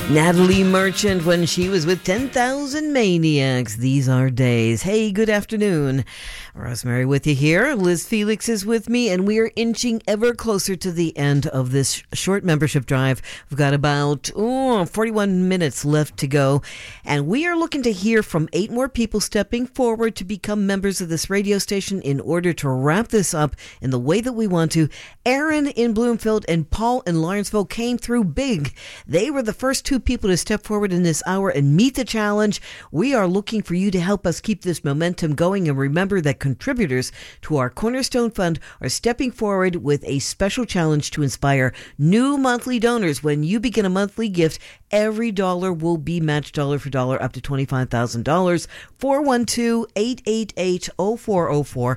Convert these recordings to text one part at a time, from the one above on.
Natalie Merchant when she was with 10,000 Maniacs. These are days. Hey, good afternoon. Rosemary with you here. Liz Felix is with me, and we are inching ever closer to the end of this short membership drive. We've got about 41 minutes left to go, and we are looking to hear from 8 more people stepping forward to become members of this radio station in order to wrap this up in the way that we want to. Aaron in Bloomfield and Paul in Lawrenceville came through big. They were the first 2 people to step forward in this hour and meet the challenge. We are looking for you to help us keep this momentum going, and remember that contributors to our Cornerstone Fund are stepping forward with a special challenge to inspire new monthly donors. When you begin a monthly gift, every dollar will be matched dollar for dollar up to $25,000. 412-888-0404 or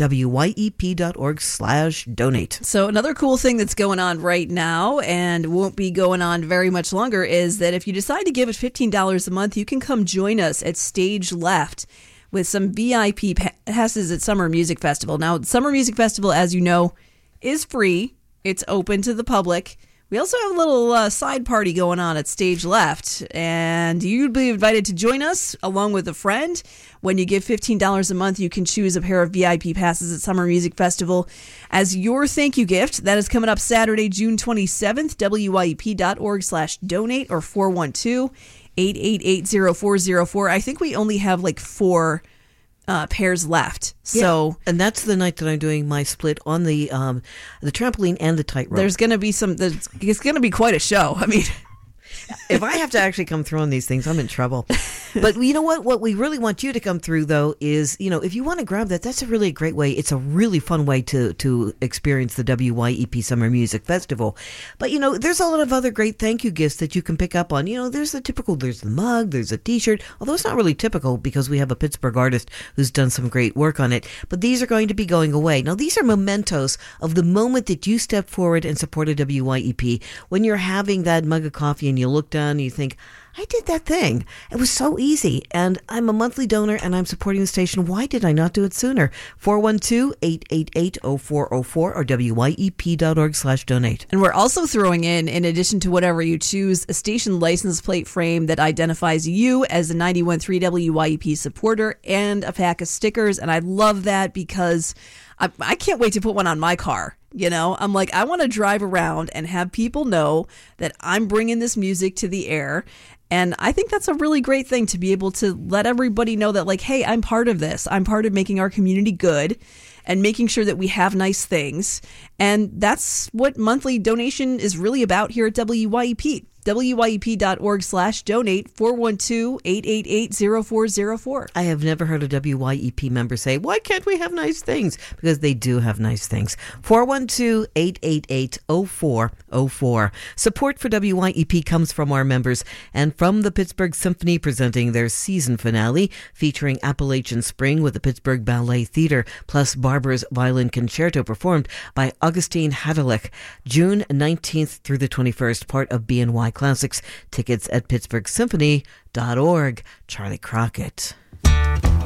wyep.org/donate. So another cool thing that's going on right now and won't be going on very much longer is that if you decide to give it $15 a month, you can come join us at Stage Left with some VIP passes at Summer Music Festival. Now, Summer Music Festival, as you know, is free. It's open to the public. We also have a little side party going on at Stage Left, and you'd be invited to join us along with a friend. When you give $15 a month, you can choose a pair of VIP passes at Summer Music Festival as your thank you gift. That is coming up Saturday, June 27th, wyep.org/donate or 412-888-0404. I think we only have like 4 pairs left. So, and that's the night that I'm doing my split on the trampoline and the tightrope. There's going to be it's going to be quite a show. I mean, if I have to actually come through on these things, I'm in trouble. But you know what? What we really want you to come through, though, is, if you want to grab that, that's a really great way. It's a really fun way to experience the WYEP Summer Music Festival. But, there's a lot of other great thank you gifts that you can pick up on. There's the mug, there's a t-shirt, although it's not really typical because we have a Pittsburgh artist who's done some great work on it. But these are going to be going away. Now, these are mementos of the moment that you step forward and supported WYEP. When you're having that mug of coffee and you look down and you think, I did that thing. It was so easy. And I'm a monthly donor and I'm supporting the station. Why did I not do it sooner? 412-888-0404 or wyep.org/donate. And we're also throwing in addition to whatever you choose, a station license plate frame that identifies you as a 91.3 WYEP supporter and a pack of stickers. And I love that because I can't wait to put one on my car. I'm like, I want to drive around and have people know that I'm bringing this music to the air. And I think that's a really great thing to be able to let everybody know that, like, hey, I'm part of this. I'm part of making our community good and making sure that we have nice things. And that's what monthly donation is really about here at WYEP. wyep.org/donate, 412-888-0404. I have never heard a WYEP member say, why can't we have nice things? Because they do have nice things. 412-888-0404. Support for WYEP comes from our members and from the Pittsburgh Symphony presenting their season finale featuring Appalachian Spring with the Pittsburgh Ballet Theater plus Barbara's Violin Concerto performed by Augustine Hadalik, June 19th through the 21st, part of BNY Classics. Tickets at pittsburghsymphony.org. Charlie Crockett.